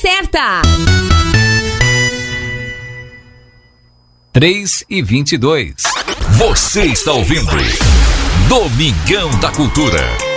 certa. 3:22. Você está ouvindo Domingão da Cultura.